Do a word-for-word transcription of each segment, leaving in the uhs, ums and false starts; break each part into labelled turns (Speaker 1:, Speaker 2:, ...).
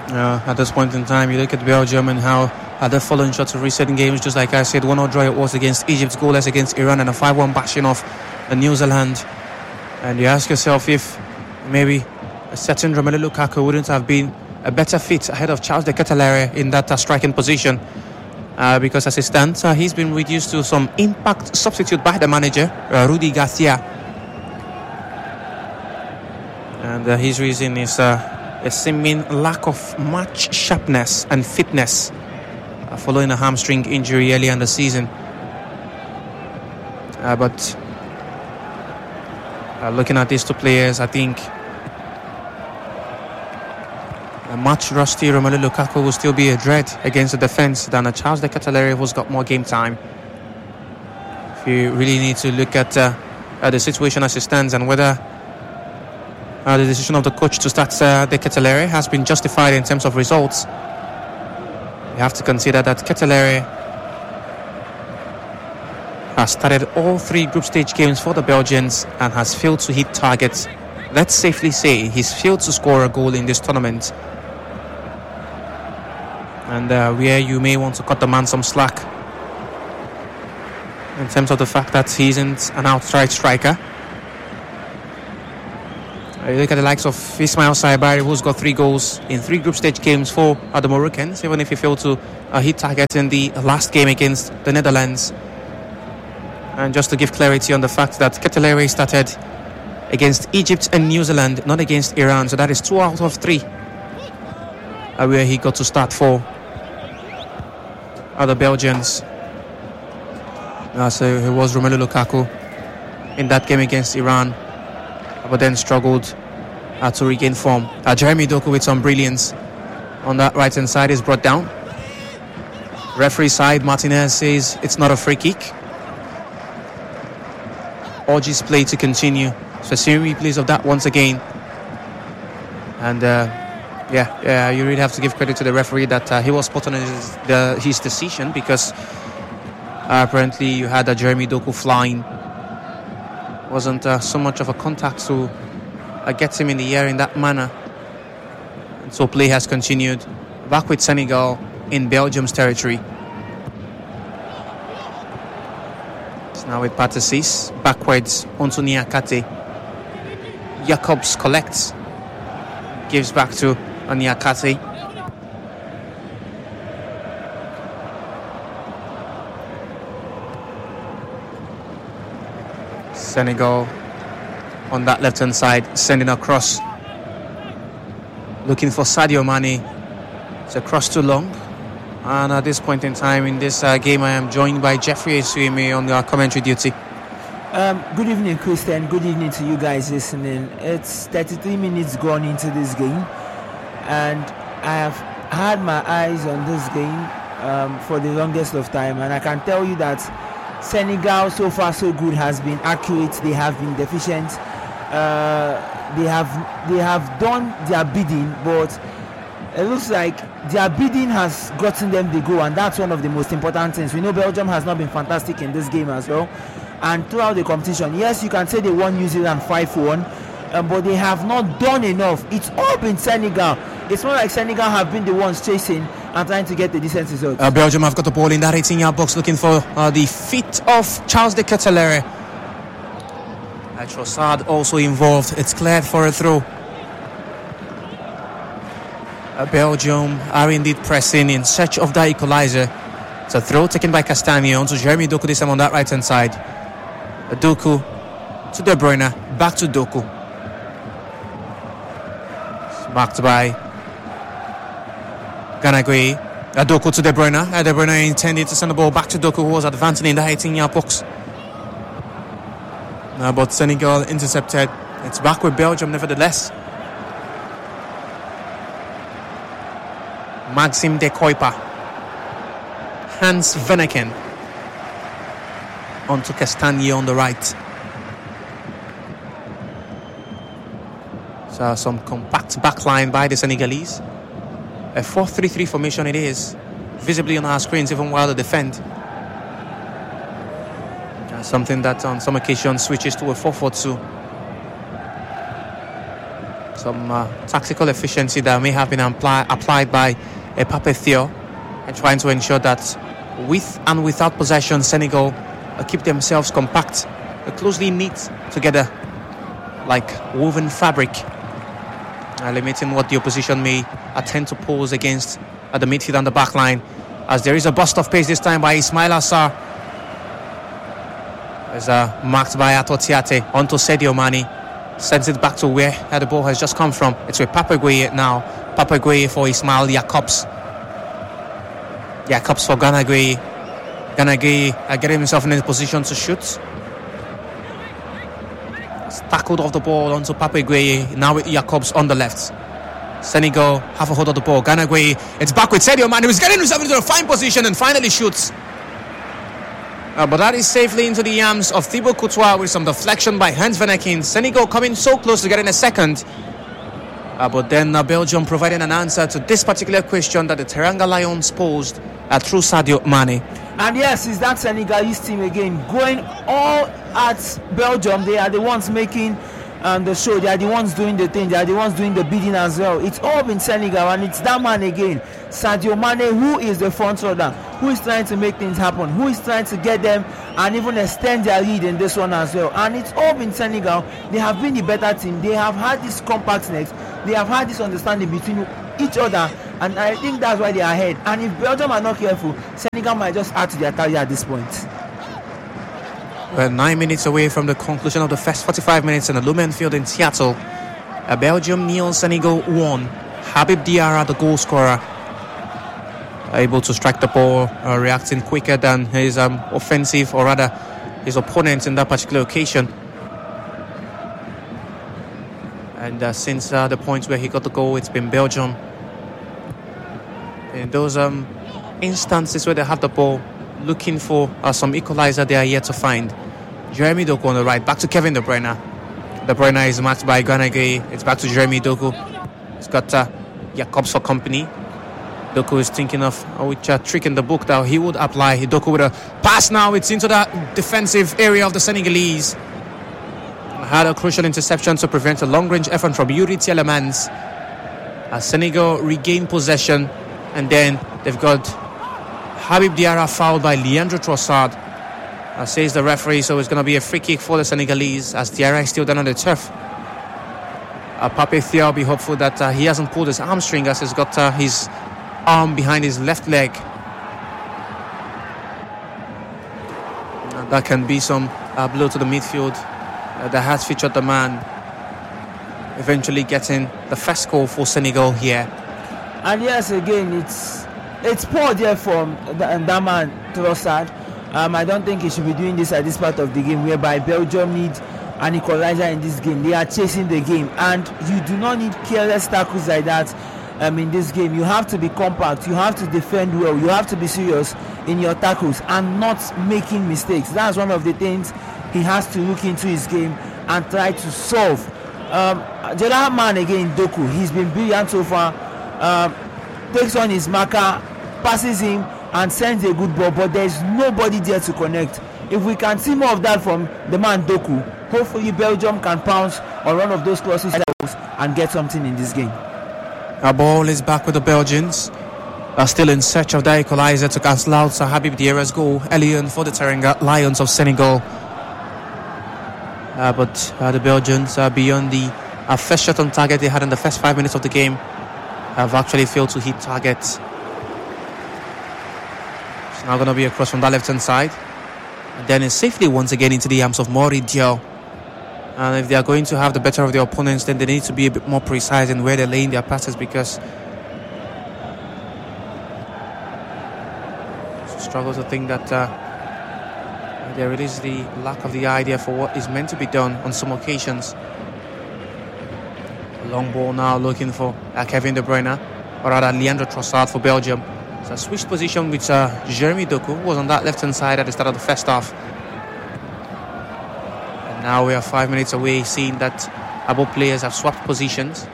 Speaker 1: Uh, at this point in time, you look at Belgium and how uh, they're falling short of recent games. Just like I said, one nil draw it was against Egypt, goalless against Iran, and a five one bashing off uh, New Zealand. And you ask yourself if maybe a certain Romelu Lukaku wouldn't have been a better fit ahead of Charles de Ketelaere in that uh, striking position. Uh, because as it stands, uh, he's been reduced to some impact substitute by the manager, uh, Rudy Garcia. And uh, his reason is uh, a seeming lack of match sharpness and fitness uh, following a hamstring injury early in the season. Uh, but uh, looking at these two players, I think a much rusty Romelu Lukaku will still be a dread against the defence than a Charles de Ketelaere who's got more game time. If you really need to look at, uh, at the situation as it stands and whether uh, the decision of the coach to start uh, de Ketelaere has been justified in terms of results, you have to consider that Ketelaere has started all three group stage games for the Belgians and has failed to hit targets. Let's safely say he's failed to score a goal in this tournament. And uh, where you may want to cut the man some slack in terms of the fact that he isn't an outright striker. Uh, you look at the likes of Ismail Saibari, who's got three goals in three group stage games for uh, the Moroccans, even if he failed to uh, hit targets in the last game against the Netherlands. And just to give clarity on the fact that Ketelaere started against Egypt and New Zealand, not against Iran, so that is two out of three uh, where he got to start for other Belgians. Uh, so it was Romelu Lukaku in that game against Iran, but then struggled uh, to regain form. Uh, Jeremy Doku with some brilliance on that right hand side is brought down. Referee side, Martinez says it's not a free kick. Urges play to continue. So seeing replays of that once again. And uh, yeah, yeah, you really have to give credit to the referee that uh, he was spot on his, the, his decision, because uh, apparently you had uh, Jeremy Doku flying. Wasn't uh, so much of a contact to uh, get him in the air in that manner. And so play has continued. Back with Senegal in Belgium's territory. It's now with Patassis. Backwards onto Niakate. Jacobs collects. Gives back to Niakate. Senegal on that left hand side, sending across, looking for Sadio Mane. It's a cross too long, and at this point in time in this uh, game I am joined by Jeffrey Esuime on our commentary duty.
Speaker 2: Um, good evening, Christian. Good evening to you guys listening. It's thirty-three minutes gone into this game, and I have had my eyes on this game um, for the longest of time, and I can tell you that Senegal, so far so good, has been accurate. They have been deficient. Uh, they have they have done their bidding, but it looks like their bidding has gotten them the goal, and that's one of the most important things. We know Belgium has not been fantastic in this game as well, and throughout the competition, yes, you can say they won New Zealand five one, um, but they have not done enough. It's all been Senegal. It's not like Senegal have been the ones chasing and trying to get the decent results.
Speaker 1: Uh, Belgium have got the ball in that eighteen-yard box, looking for uh, the feet of Charles de Ketelaere. Uh, Trossard also involved. It's cleared for a throw. Uh, Belgium are indeed pressing in search of that equalizer. It's a throw taken by Castagne onto Jeremy Doku, this time on that right-hand side. Uh, Doku to De Bruyne, back to Doku. It's marked by Ganagui. Uh, Doku to De Bruyne. Uh, De Bruyne intended to send the ball back to Doku, who was advancing in the eighteen-yard box. Uh, but Senegal intercepted. It's back with Belgium nevertheless. Maxime de Kuiper. Hans Venneken. Onto Castagne on the right. So some compact backline by the Senegalese. A four three three formation it is, visibly on our screens even while they defend. Uh, something that on some occasions switches to a four four two. some uh, tactical efficiency that may have been apply, applied by a Pape Theo, and trying to ensure that with and without possession, Senegal uh, keep themselves compact, uh, closely knit together like woven fabric, uh, limiting what the opposition may attempt to pose against at the midfield and the back line, as there is a burst of pace this time by Ismail Assar, as uh, marked by Ato Tiate onto Sadio Mane, sends it back to where the ball has just come from. It's with Pape Gueye now. Pape Gueye for Ismail Jakobs. Jakobs for Gana Gueye. Gana Gueye uh, getting himself in a position to shoot. It's tackled off the ball onto Pape Gueye. Now with Jakobs on the left. Senegal have a hold of the ball. Gana Gueye. It's back with Sadio Mane, who's getting himself into a fine position and finally shoots. Uh, but that is safely into the arms of Thibaut Courtois with some deflection by Hans van Eyck. Senegal coming so close to getting a second. Uh, but then uh, Belgium providing an answer to this particular question that the Teranga Lions posed uh, through Sadio Mane.
Speaker 2: And yes, it's that Senegalese team again going all at Belgium. They are the ones making um, the show. They are the ones doing the thing. They are the ones doing the bidding as well. It's all been Senegal, and it's that man again, Sadio Mane, who is the front runner, who is trying to make things happen, who is trying to get them and even extend their lead in this one as well. And it's all been Senegal. They have been the better team. They have had this compactness. They have had this understanding between each other, and I think that's why they are ahead. And if Belgium are not careful, Senegal might just add to their tally at this point.
Speaker 1: We're nine minutes away from the conclusion of the first forty-five minutes in the Lumen Field in Seattle. Uh, Belgium nil, Senegal one. Habib Diarra, the goal scorer, able to strike the ball, uh, reacting quicker than his um, offensive, or rather his opponent in that particular occasion. And uh, since uh, the point where he got the goal, it's been Belgium. In those um, instances where they have the ball, looking for uh, some equalizer, they are yet to find. Jeremy Doku on the right, back to Kevin De Bruyne. De Bruyne is matched by Gana Gueye. It's back to Jeremy Doku. He's got uh, Jakobs for company. Doku is thinking of uh, which uh, trick in the book that he would apply. Doku with a pass now. It's into the defensive area of the Senegalese. Had a crucial interception to prevent a long-range effort from Yuri Tielemans. Uh, Senegal regain possession, and then they've got Habib Diarra fouled by Leandro Trossard, uh, says the referee. So it's going to be a free kick for the Senegalese, as Diarra is still down on the turf. Uh, Pape Theo will be hopeful that uh, he hasn't pulled his hamstring, as he's got uh, his arm behind his left leg. Uh, that can be some uh, blow to the midfield. Uh, that has featured the man eventually getting the first goal for Senegal here.
Speaker 2: And yes, again, it's it's poor there from that, that man Trossard. Um, I don't think he should be doing this at this part of the game, whereby Belgium need an equalizer in this game. They are chasing the game, and you do not need careless tackles like that um, in this game. You have to be compact. You have to defend well. You have to be serious in your tackles and not making mistakes. That's one of the things he has to look into his game and try to solve. Um, the other man again, Doku, he's been brilliant so far. Um, takes on his marker, passes him, and sends a good ball, but there's nobody there to connect. If we can see more of that from the man Doku, hopefully Belgium can pounce on one of those crosses and get something in this game.
Speaker 1: Our ball is back with the Belgians. Are still in search of the equalizer to cancel out Habib Diarra's goal. Elian for the Teranga Lions of Senegal. Uh, but uh, the Belgians, uh, beyond the uh, first shot on target they had in the first five minutes of the game, have actually failed to hit targets. It's now going to be a cross from that left-hand side. And then it's safely once again into the arms of Mori Diaw. And if they are going to have the better of their opponents, then they need to be a bit more precise in where they're laying their passes, because I struggle to think that uh, there is the lack of the idea for what is meant to be done on some occasions. A long ball now looking for uh, Kevin De Bruyne, or rather Leandro Trossard for Belgium. It's a switched position with uh, Jeremy Doku, who was on that left-hand side at the start of the first half. And now we are five minutes away, seeing that both players have swapped positions.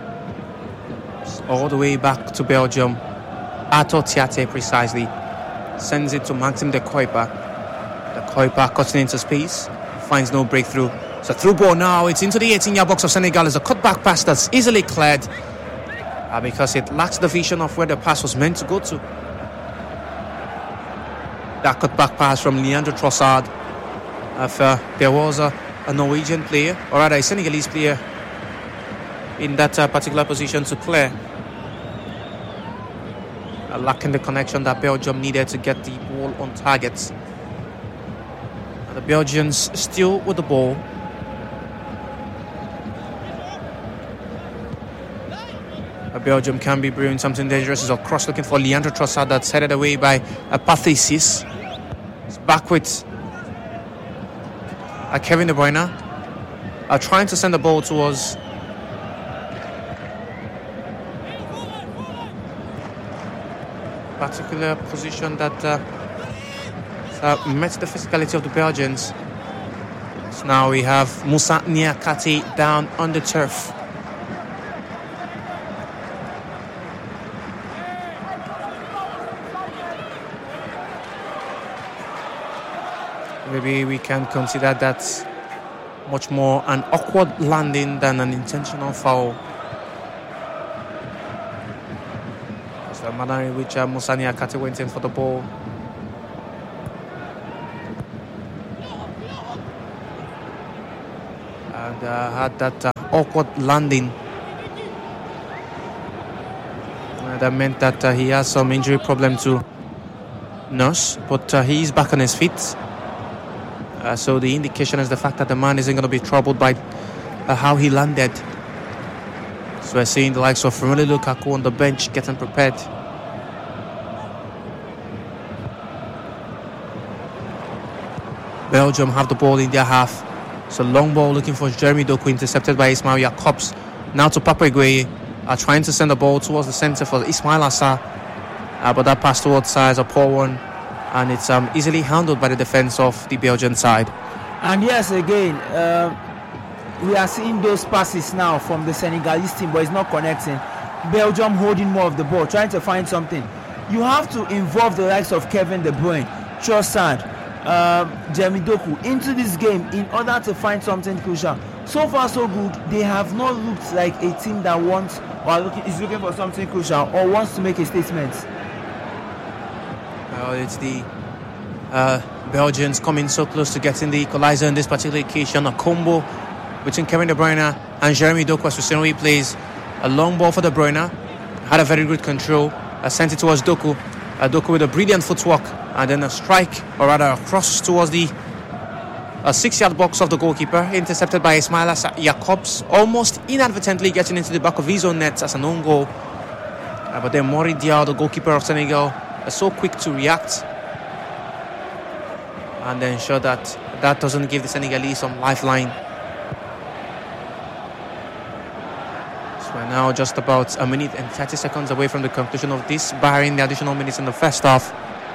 Speaker 1: All the way back to Belgium. Ato Tiate precisely. sends it to Maxim De Kuyper. De Kuyper cutting into space, finds no breakthrough. So through ball now, it's into the eighteen-yard box of Senegal. It's a cutback pass that's easily cleared uh, because it lacks the vision of where the pass was meant to go to. That cutback pass from Leandro Trossard. If uh, there was a, a Norwegian player, or rather a Senegalese player, in that uh, particular position to clear, uh, lacking the connection that Belgium needed to get the ball on target. And the Belgians still with the ball. Uh, Belgium can be brewing something dangerous. It's a cross looking for Leandro Trossard, that's headed away by uh, Pathé. It's back with uh, Kevin De Bruyne, uh, trying to send the ball towards particular position that uh, uh, met the physicality of the Belgians. So now we have Moussa Niakhaté down on the turf. Maybe we can consider that much more an awkward landing than an intentional foul. That's the manner in which uh, Moussa Niakhaté went in for the ball. And uh, had that uh, awkward landing. Uh, that meant that uh, he has some injury problem to nurse, but uh, he is back on his feet. Uh, so the indication is the fact that the man isn't going to be troubled by uh, how he landed. So we're seeing the likes of Romelu Lukaku on the bench getting prepared. Belgium have the ball in their half. So long ball looking for Jeremy Doku, intercepted by Ismail Jacobs. Now to Papa Gueye, uh, trying to send the ball towards the centre for Ismail Assar. Uh, but that pass towards side is a poor one. And it's um, easily handled by the defence of the Belgian side.
Speaker 2: And yes, again, uh, we are seeing those passes now from the Senegalese team, but it's not connecting. Belgium holding more of the ball, trying to find something. You have to involve the likes of Kevin De Bruyne, Trossard, uh, Jeremy Doku into this game in order to find something crucial. So far, so good. They have not looked like a team that wants or looking, is looking for something crucial or wants to make a statement.
Speaker 1: Well, it's the uh, Belgians coming so close to getting the equalizer in this particular occasion. A combo between Kevin De Bruyne and Jeremy Doku as we see replays. A long ball for De Bruyne. Had a very good control. Uh, sent it towards Doku. Uh, Doku with a brilliant footwork. And then a strike, or rather a cross towards the uh, six-yard box of the goalkeeper. Intercepted by Ismail Jacobs. Almost inadvertently getting into the back of his own net as an own goal. Uh, but then Mori Diaw, the goalkeeper of Senegal, so quick to react and ensure that that doesn't give the Senegalese some lifeline. So we're now just about a minute and thirty seconds away from the conclusion of this, barring the additional minutes in the first half.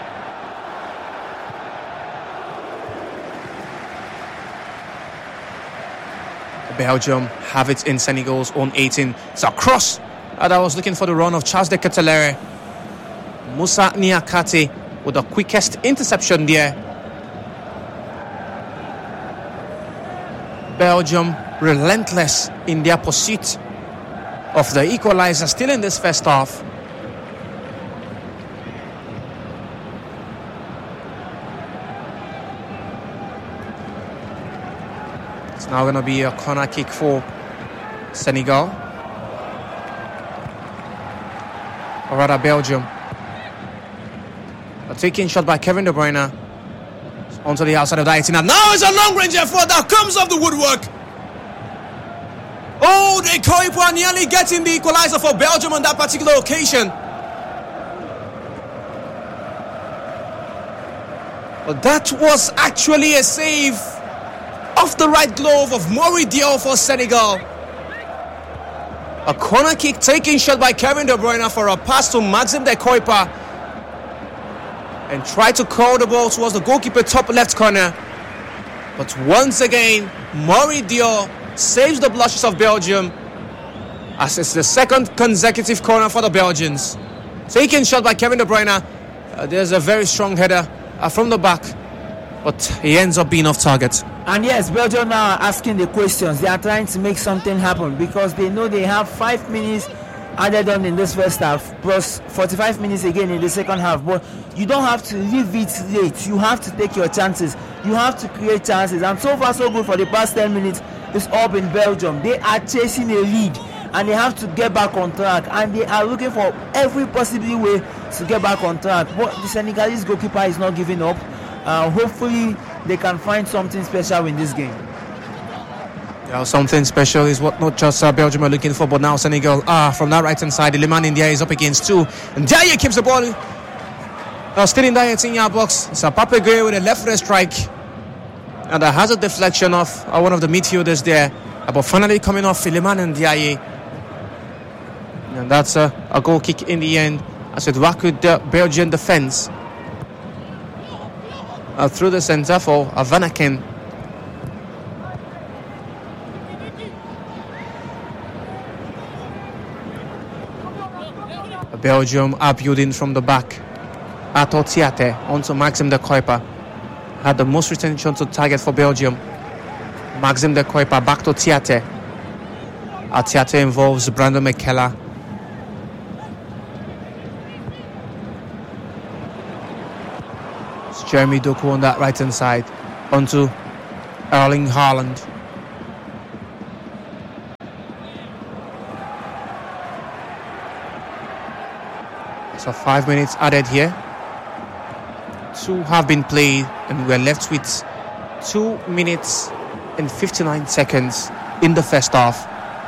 Speaker 1: Belgium have it in Senegal's own eighteen. It's a cross uh, that was looking for the run of Charles de Ketelaere. Moussa Niakhaté with the quickest interception there. Belgium relentless in their pursuit of the equalizer still in this first half. It's now going to be a corner kick for Senegal. Or rather Belgium. A taking shot by Kevin De Bruyne onto the outside of the eighteen. And now it's a long range effort that comes off the woodwork. Oh, De Kuyper nearly getting the equalizer for Belgium on that particular occasion. But that was actually a save off the right glove of Mori Diaw for Senegal. A corner kick taking shot by Kevin De Bruyne for a pass to Maxim De Kuyper. And try to curl the ball towards the goalkeeper top left corner. But once again, Mori Diaw saves the blushes of Belgium as it's the second consecutive corner for the Belgians. Taken shot by Kevin De Bruyne. Uh, there's a very strong header uh, from the back, but he ends up being off target.
Speaker 2: And yes, Belgium now are asking the questions. They are trying to make something happen because they know they have five minutes added on in this first half, plus forty-five minutes again in the second half. But you don't have to leave it late. You have to take your chances. You have to create chances. And so far, so good for the past ten minutes. It's all in Belgium. They are chasing a lead, and they have to get back on track. And they are looking for every possible way to get back on track. But the Senegalese goalkeeper is not giving up. Uh, hopefully, they can find something special in this game.
Speaker 1: Yeah, something special is what not just uh, Belgium are looking for, but now Senegal. Ah, from that right hand side, Iliman Ndiaye is up against two, and Ndiaye keeps the ball. Now still in Ndiaye in your box. It's a Pape Gueye with a left-footed strike, and that has a deflection off uh, one of the midfielders there. Uh, but finally coming off Iliman Ndiaye, and that's uh, a goal kick in the end. As it rocked with the Belgian defense uh, through the centre for uh, Van Aken. Belgium are building from the back. Ato Tiate onto Maxime de Kuyper. Had the most retention to target for Belgium. Maxime de Kuyper back to Tiate. Uh, Tiate involves Brandon McKellar. It's Jeremy Doku on that right hand side. Onto Erling Haaland. So five minutes added here. Two have been played, and we're left with two minutes and fifty-nine seconds in the first half.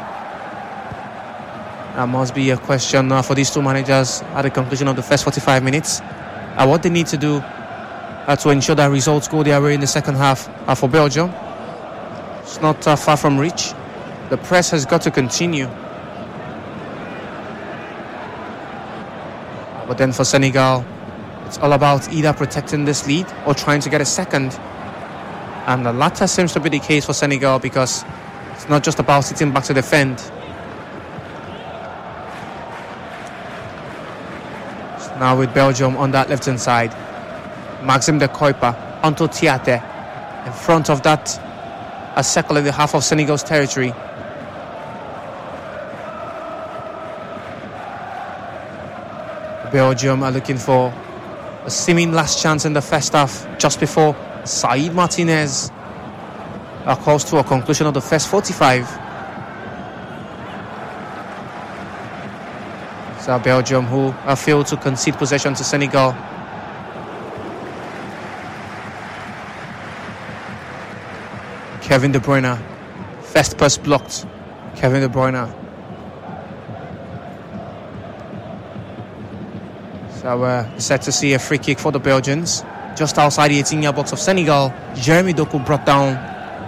Speaker 1: That must be a question uh, for these two managers at the conclusion of the first forty-five minutes. Uh, what they need to do uh, to ensure that results go their way in the second half uh, for Belgium. It's not uh, far from reach. The press has got to continue. But then for Senegal, it's all about either protecting this lead or trying to get a second. And the latter seems to be the case for Senegal, because it's not just about sitting back to defend. So now with Belgium on that left-hand side, Maxime de Kuyper onto Tiate. In front of that, a circle in the half of Senegal's territory. Belgium are looking for a seeming last chance in the first half, just before Said Martinez uh, calls to a conclusion of the first forty-five. So Belgium, who have failed to concede possession to Senegal. Kevin De Bruyne, first pass blocked. Kevin De Bruyne. So we're set to see a free kick for the Belgians. Just outside the eighteen-yard box of Senegal, Jeremy Doku brought down.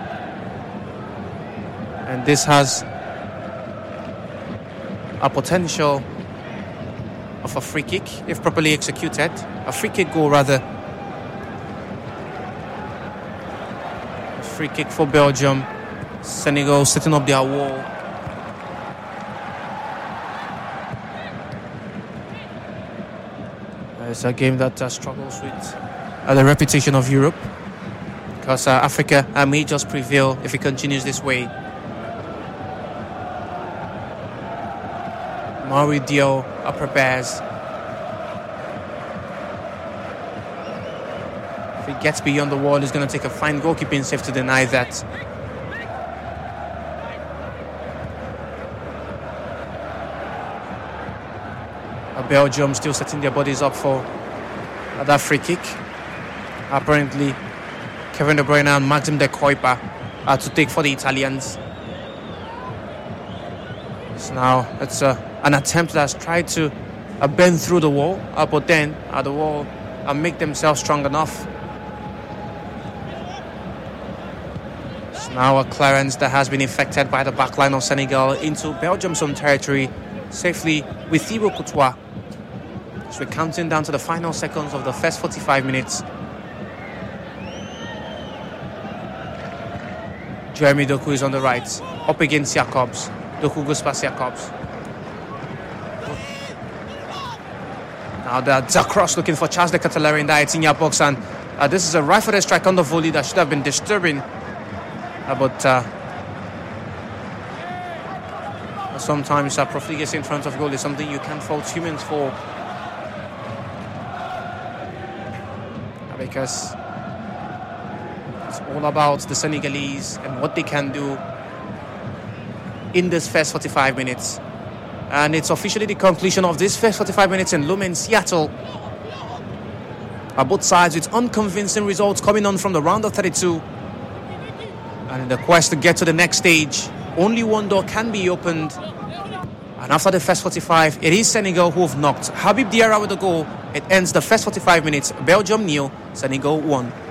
Speaker 1: And this has a potential of a free kick, if properly executed. A free kick goal, rather. A free kick for Belgium. Senegal setting up their wall. It's a game that uh, struggles with uh, the reputation of Europe, because uh, Africa uh, may just prevail if it continues this way. Mauri Dio uh, prepares. If he gets beyond the wall, he's going to take a fine goalkeeping save to deny that. Belgium still setting their bodies up for uh, that free kick. Apparently, Kevin De Bruyne and Maxime de Kuyper are to take for the Italians. So now it's uh, an attempt that's tried to uh, bend through the wall, uh, but then uh, the wall uh, make themselves strong enough. So now a clearance that has been effected by the backline of Senegal into Belgium's own territory, safely with Thibaut Courtois. So we're counting down to the final seconds of the first forty-five minutes. Jeremy Doku is on the right, up against Jacobs. Doku goes past Jacobs. Now that's across looking for Charles de Ketelaere in that eighteen-yard box, and uh, this is a right-footed strike on the volley that should have been disturbing. Uh, but uh, sometimes uh, profligacy in front of goal is something you can't fault humans for. Uh, because it's all about the Senegalese and what they can do in this first forty-five minutes. And it's officially the conclusion of this first forty-five minutes in Lomé, Seattle. Uh, both sides with unconvincing results coming on from the round of thirty-two. And in the quest to get to the next stage, only one door can be opened. And after the first forty-five, it is Senegal who have knocked Habib Diarra with the goal. It ends the first forty-five minutes. Belgium nil, Senegal one.